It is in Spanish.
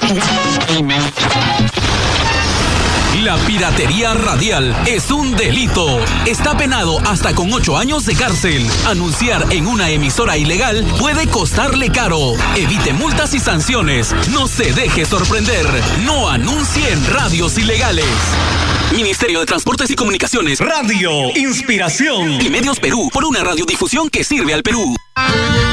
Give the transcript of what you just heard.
La piratería radial es un delito. Está penado hasta con 8 años de cárcel. Anunciar en una emisora ilegal puede costarle caro. Evite multas y sanciones. No se deje sorprender. No anuncie en radios ilegales. Ministerio de Transportes y Comunicaciones. Radio Inspiración y Medios Perú, por una radiodifusión que sirve al Perú.